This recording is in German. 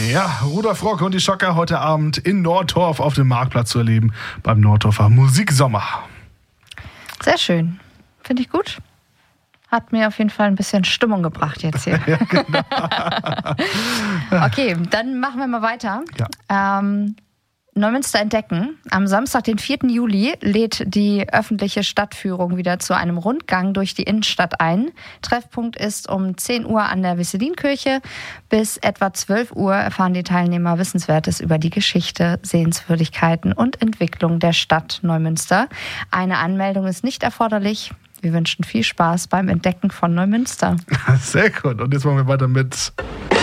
Ja, Rudolf Rock und die Schocker heute Abend in Nordorf auf dem Marktplatz zu erleben beim Nordorfer Musiksommer. Sehr schön. Finde ich gut. Hat mir auf jeden Fall ein bisschen Stimmung gebracht jetzt hier. Ja, genau. Okay, dann machen wir mal weiter. Ja. Neumünster entdecken. Am Samstag, den 4. Juli, lädt die öffentliche Stadtführung wieder zu einem Rundgang durch die Innenstadt ein. Treffpunkt ist um 10 Uhr an der Wesselinkirche. Bis etwa 12 Uhr erfahren die Teilnehmer Wissenswertes über die Geschichte, Sehenswürdigkeiten und Entwicklung der Stadt Neumünster. Eine Anmeldung ist nicht erforderlich. Wir wünschen viel Spaß beim Entdecken von Neumünster. Sehr gut. Und jetzt machen wir weiter mit